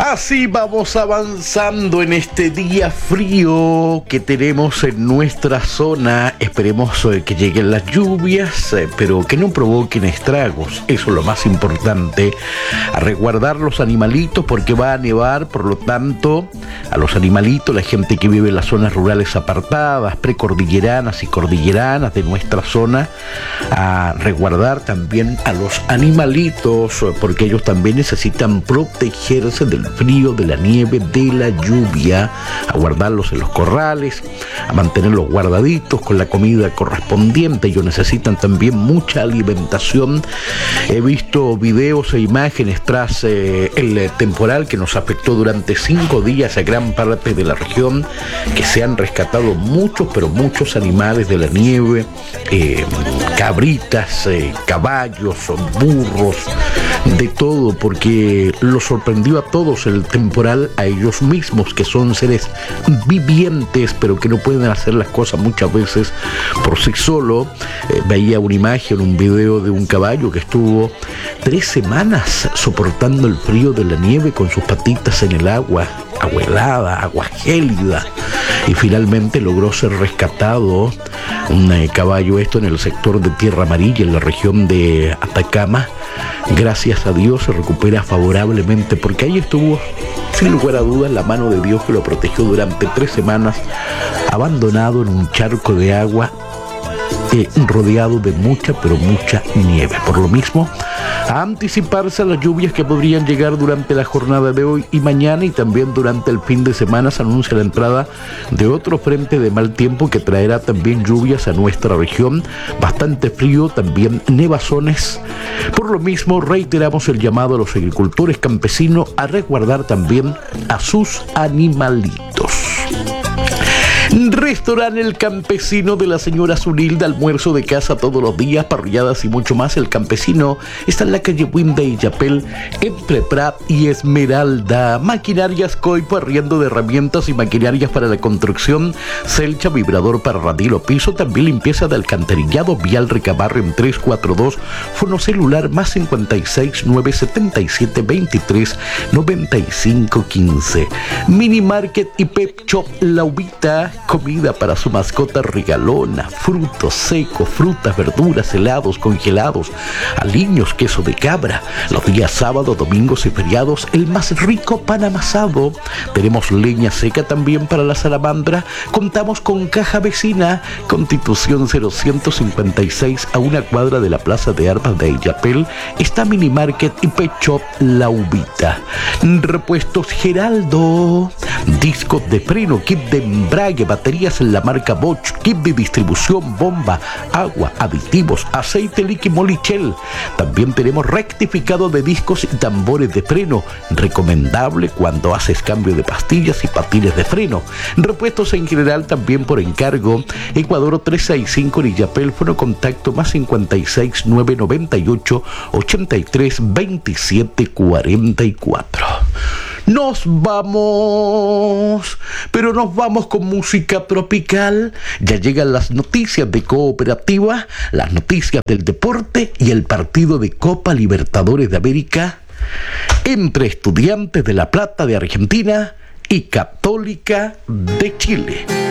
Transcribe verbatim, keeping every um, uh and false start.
Así vamos avanzando en este día frío que tenemos en nuestra zona. Esperemos eh, que lleguen las lluvias, eh, pero que no provoquen estragos. Eso es lo más importante. A resguardar los animalitos porque va a nevar, por lo tanto, a los animalitos, la gente que vive en las zonas rurales apartadas, precordilleranas y cordilleranas de nuestra zona, a resguardar también a los animalitos porque ellos también necesitan protegerse del frío, de la nieve, de la lluvia, a guardarlos en los corrales, a mantenerlos guardaditos con la comida correspondiente. Ellos necesitan también mucha alimentación. He visto videos e imágenes tras eh, el temporal que nos afectó durante cinco días a gran parte de la región, que se han rescatado muchos, pero muchos animales de la nieve, eh, cabritas, eh, caballos, burros, de todo, porque los sorprendió a todos el temporal, a ellos mismos, que son seres vivientes, pero que no pueden hacer las cosas muchas veces por sí solo. Eh, veía una imagen, un video de un caballo que estuvo tres semanas soportando el frío de la nieve con sus patitas en el agua, agua helada, agua gélida, y finalmente logró ser rescatado. Un eh, caballo esto en el sector de Tierra Amarilla, en la región de Atacama. Gracias a Dios se recupera favorablemente, porque ahí estuvo, sin lugar a dudas, la mano de Dios que lo protegió durante tres semanas, abandonado en un charco de agua, eh, rodeado de mucha, pero mucha nieve. Por lo mismo, a anticiparse a las lluvias que podrían llegar durante la jornada de hoy y mañana, y también durante el fin de semana se anuncia la entrada de otro frente de mal tiempo que traerá también lluvias a nuestra región, bastante frío, también nevazones. Por lo mismo, reiteramos el llamado a los agricultores campesinos a resguardar también a sus animalitos. Restaurante El Campesino de la señora Zunilda, almuerzo de casa todos los días, parrilladas y mucho más. El Campesino está en la calle Winda y Yapel, entre Prat y Esmeralda. Maquinarias Coipo, arriendo de herramientas y maquinarias para la construcción. Celcha, vibrador para radilo piso, también limpieza de alcantarillado. Vial Recabarre en tres cuatro dos. Fono celular más cincuenta y seis, nueve setenta y siete, veintitrés, noventa y cinco, quince. Mini Market y Pep Shop La Ubita, comida para su mascota regalona, frutos secos, frutas, verduras, helados, congelados, aliños, queso de cabra. Los días sábados, domingos y feriados, el más rico pan amasado. Tenemos leña seca también para la salamandra. Contamos con caja vecina, Constitución cero ciento cincuenta y seis, a una cuadra de la Plaza de Armas de Illapel. Está Mini Market y Pet Shop La Ubita. Repuestos Geraldo, discos de freno, kit de embrague, baterías en la marca Bosch, kit de distribución, bomba, agua, aditivos, aceite líquido Molichel. También tenemos rectificado de discos y tambores de freno, recomendable cuando haces cambio de pastillas y patines de freno. Repuestos en general también por encargo. Ecuador trescientos sesenta y cinco en Illapel, fono contacto más cincuenta y seis, nueve noventa y ocho, ochenta y tres, veintisiete, cuarenta y cuatro. Nos vamos, pero nos vamos con música tropical. Ya llegan las noticias de Cooperativa, las noticias del deporte y el partido de Copa Libertadores de América entre Estudiantes de La Plata de Argentina y Católica de Chile.